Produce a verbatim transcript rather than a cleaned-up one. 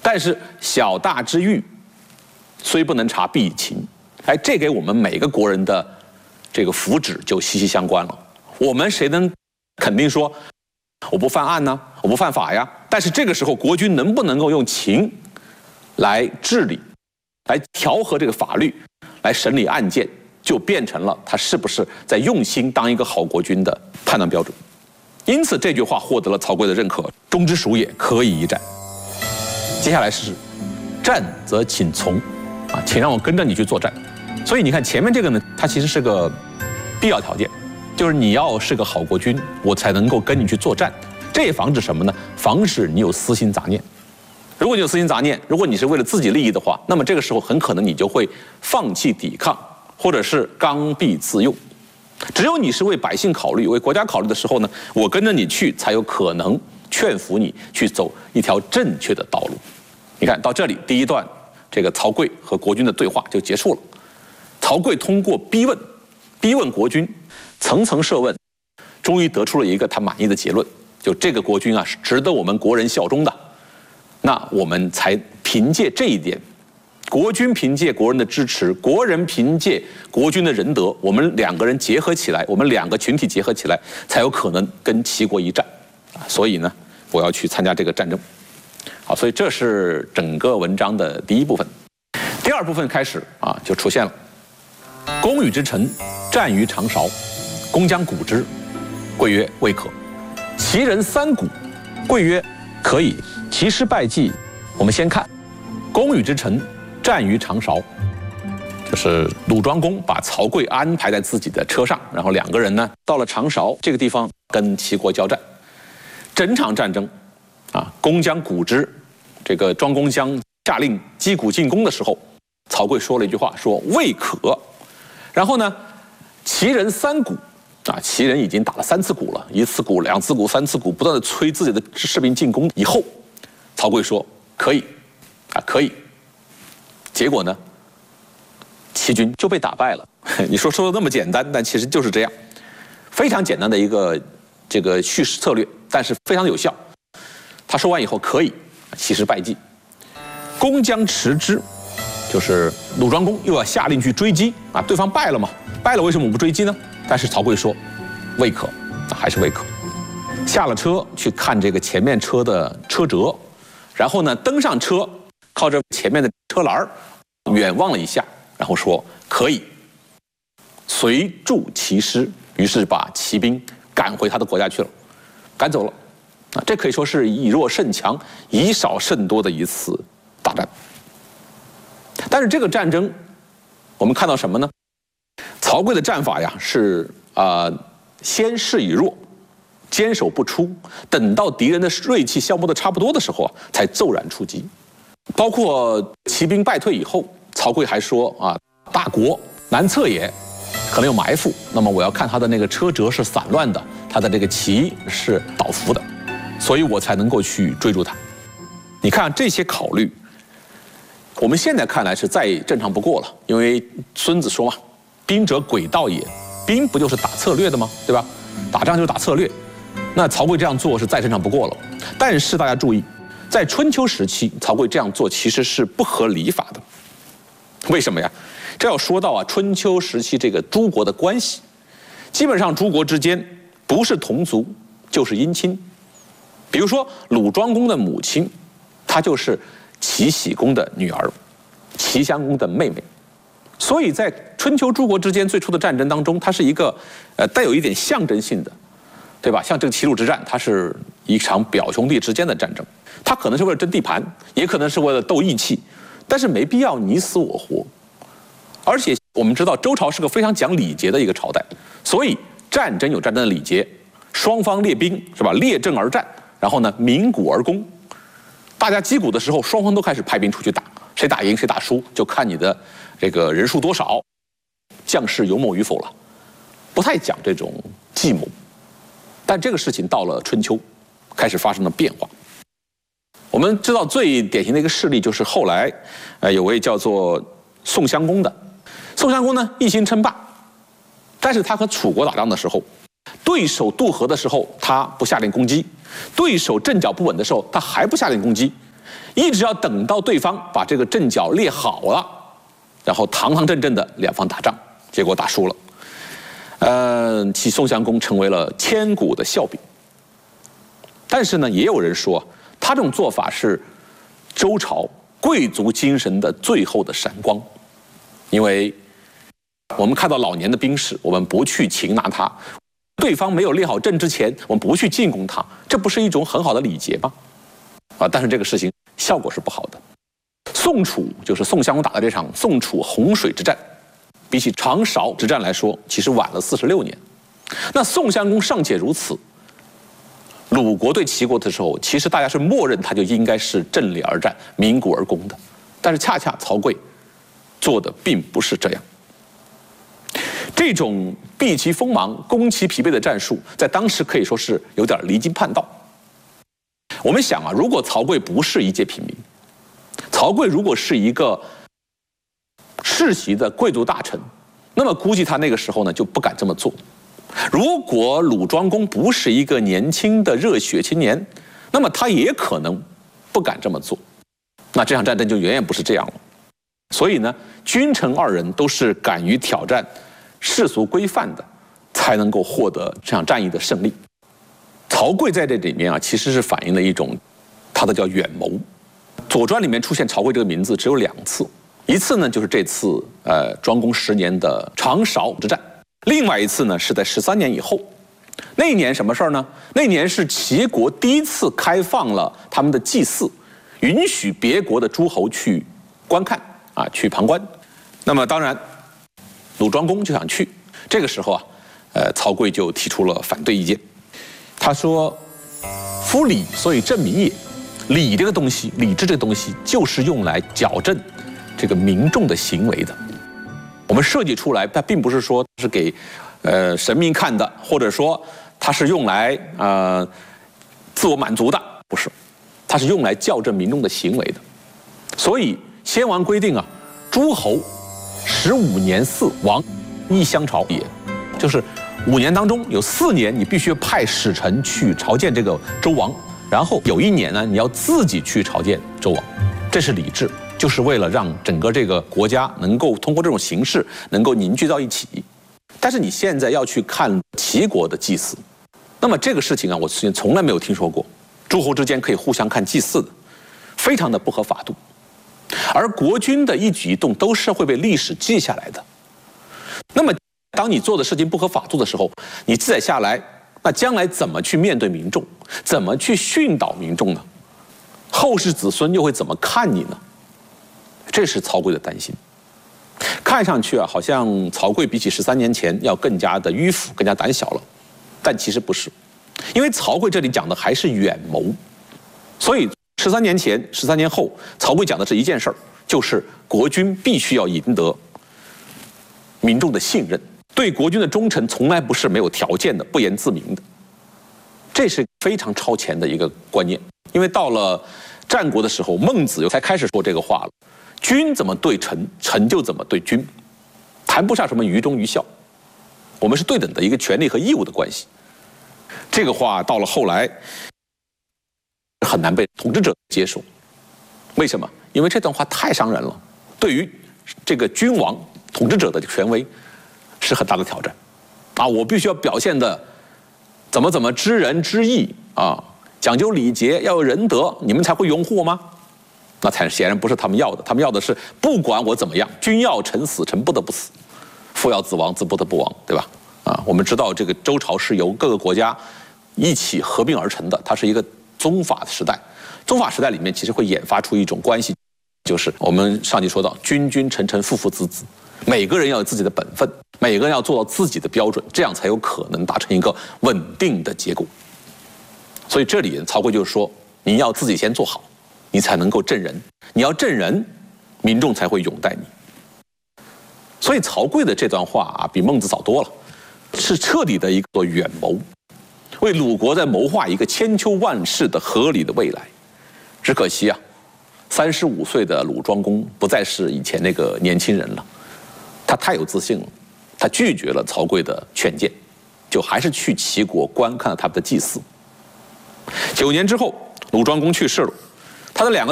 但是小大之欲，虽不能察，必以情。哎，这给我们每个国人的这个福祉就息息相关了。我们谁能肯定说我不犯案呢？我不犯法呀？但是这个时候，国君能不能够用情来治理，来调和这个法律，来审理案件，就变成了他是不是在用心当一个好国君的判断标准。因此这句话获得了曹刿的认可，忠之属也，可以一战。接下来是战则请从，啊，请让我跟着你去作战。所以你看前面这个呢，它其实是个必要条件，就是你要是个好国君，我才能够跟你去作战。这也防止什么呢？防止你有私心杂念。如果你有私心杂念，如果你是为了自己利益的话，那么这个时候很可能你就会放弃抵抗，或者是刚愎自用。只有你是为百姓考虑、为国家考虑的时候呢，我跟着你去，才有可能劝服你去走一条正确的道路。你看到这里，第一段这个曹刿和国君的对话就结束了。曹刿通过逼问，逼问国君，层层设问，终于得出了一个他满意的结论，就这个国君啊是值得我们国人效忠的。那我们才凭借这一点，国君凭借国人的支持，国人凭借国君的仁德，我们两个人结合起来，我们两个群体结合起来，才有可能跟齐国一战啊！所以呢，我要去参加这个战争。好，所以这是整个文章的第一部分。第二部分开始啊，就出现了。公与之臣，战于长勺，公将鼓之，刿曰：未可。其人三鼓，刿曰：可以。其师败绩，我们先看，公与之臣，战于长勺。就是鲁庄公把曹刿安排在自己的车上，然后两个人呢到了长勺这个地方跟齐国交战。整场战争，啊，公将鼓之，这个庄公将下令击鼓进攻的时候，曹刿说了一句话，说未可。然后呢，齐人三鼓，啊，齐人已经打了三次鼓了，一次鼓、两次鼓、三次鼓，不断的催自己的士兵进攻。以后，曹刿说可以，啊，可以。结果呢，齐军就被打败了。你说说的那么简单，但其实就是这样，非常简单的一个这个叙事策略，但是非常的有效。他说完以后可以，其师败绩，公将持之。就是鲁庄公又要下令去追击啊，对方败了嘛，败了为什么我不追击呢？但是曹刿说，未可，还是未可。下了车去看这个前面车的车辙，然后呢登上车，靠着前面的车栏远望了一下，然后说可以。随助骑师，于是把骑兵赶回他的国家去了，赶走了。啊，这可以说是以弱胜强、以少胜多的一次大战。但是这个战争，我们看到什么呢？曹刿的战法呀是啊、呃，先示以弱，坚守不出，等到敌人的锐气消磨的差不多的时候啊，才骤然出击。包括骑兵败退以后，曹刿还说啊，大国难测也，可能有埋伏。那么我要看他的那个车辙是散乱的，他的这个旗是倒伏的，所以我才能够去追逐他。你看这些考虑。我们现在看来是再正常不过了，因为孙子说嘛，兵者诡道也，兵不就是打策略的吗？对吧？打仗就是打策略，那曹刿这样做是再正常不过了。但是大家注意，在春秋时期，曹刿这样做其实是不合礼法的。为什么呀？这要说到啊，春秋时期这个诸国的关系，基本上诸国之间不是同族就是姻亲。比如说鲁庄公的母亲，她就是齐僖公的女儿，齐襄公的妹妹，所以在春秋诸国之间最初的战争当中，它是一个呃带有一点象征性的，对吧？像这个齐鲁之战，它是一场表兄弟之间的战争，它可能是为了争地盘，也可能是为了斗义气，但是没必要你死我活。而且我们知道周朝是个非常讲礼节的一个朝代，所以战争有战争的礼节，双方列兵是吧？列阵而战，然后呢鸣鼓而攻。大家击鼓的时候，双方都开始派兵出去打，谁打赢谁打输，就看你的这个人数多少，将士勇猛与否了，不太讲这种计谋。但这个事情到了春秋，开始发生了变化。我们知道最典型的一个事例就是后来，呃，有位叫做宋襄公的，宋襄公呢一心称霸，但是他和楚国打仗的时候，对手渡河的时候他不下令攻击。对手阵脚不稳的时候，他还不下令攻击， 一直要等到对方把这个阵脚列好了，然后堂堂正正的两方打仗，结果打输了。呃，其宋襄公成为了千古的笑柄。但是呢，也有人说，他这种做法是周朝贵族精神的最后的闪光，因为我们看到老年的兵士，我们不去擒拿他，对方没有列好阵之前，我们不去进攻他，这不是一种很好的礼节吗？啊，但是这个事情效果是不好的。宋楚就是宋襄公打的这场宋楚洪水之战，比起长勺之战来说，其实晚了四十六年。那宋襄公尚且如此，鲁国对齐国的时候，其实大家是默认他就应该是阵列而战、鸣鼓而攻的，但是恰恰曹刿做的并不是这样。这种避其锋芒、攻其疲惫的战术，在当时可以说是有点离经叛道。我们想啊，如果曹刿不是一介平民，曹刿如果是一个世袭的贵族大臣，那么估计他那个时候呢就不敢这么做。如果鲁庄公不是一个年轻的热血青年，那么他也可能不敢这么做。那这场战争就远远不是这样了。所以呢，君臣二人都是敢于挑战世俗规范的，才能够获得这场战役的胜利。曹刿在这里面啊，其实是反映了一种他的叫远谋。《左传》里面出现曹刿这个名字只有两次，一次呢就是这次呃庄公十年的长勺之战，另外一次呢是在十三年以后。那一年什么事儿呢？那年是齐国第一次开放了他们的祭祀，允许别国的诸侯去观看啊，去旁观。那么当然，鲁庄公就想去。这个时候啊，呃，曹刿就提出了反对意见。他说：“夫礼，所以正民也。礼这个东西，礼制这个东西，就是用来矫正这个民众的行为的。我们设计出来，它并不是说是给呃神明看的，或者说它是用来呃自我满足的，不是，它是用来校正民众的行为的。所以先王规定啊，诸侯十五年祀王，一相朝也，就是五年当中有四年你必须派使臣去朝见这个周王，然后有一年呢你要自己去朝见周王，这是礼制，就是为了让整个这个国家能够通过这种形式能够凝聚到一起。但是你现在要去看齐国的祭祀，那么这个事情啊，我之前从来没有听说过，诸侯之间可以互相看祭祀的，非常的不合法度。而国君的一举一动都是会被历史记下来的。那么当你做的事情不合法度的时候，你记载下来，那将来怎么去面对民众，怎么去训导民众呢？后世子孙又会怎么看你呢？这是曹刿的担心。看上去啊，好像曹刿比起十三年前要更加的迂腐，更加胆小了，但其实不是，因为曹刿这里讲的还是远谋。所以十三年前、十三年后，曹刿讲的是一件事儿，就是国君必须要赢得民众的信任，对国君的忠诚从来不是没有条件的、不言自明的。这是非常超前的一个观念，因为到了战国的时候，孟子才开始说这个话了。君怎么对臣，臣就怎么对君，谈不上什么于忠于孝，我们是对等的一个权利和义务的关系。这个话到了后来很难被统治者接受，为什么？因为这段话太伤人了，对于这个君王统治者的权威是很大的挑战啊！我必须要表现的怎么怎么知人知义啊，讲究礼节，要有仁德，你们才会拥护我吗？那才显然不是他们要的，他们要的是不管我怎么样，君要臣死，臣不得不死；父要子亡，子不得不亡，对吧？啊，我们知道这个周朝是由各个国家一起合并而成的，它是一个宗法时代。宗法时代里面其实会演发出一种关系，就是我们上集说到，君君臣臣父父子子，每个人要有自己的本分，每个人要做到自己的标准，这样才有可能达成一个稳定的结果。所以这里曹刿就是说，你要自己先做好，你才能够正人，你要正人，民众才会拥戴你。所以曹刿的这段话啊，比孟子早多了，是彻底的一个远谋，为鲁国在谋划一个千秋万世的合理的未来。只可惜啊，三十五岁的鲁庄公不再是以前那个年轻人了，他太有自信了，他拒绝了曹刿的劝谏，就还是去齐国观看了他们的祭祀。九年之后，鲁庄公去世了，他的两个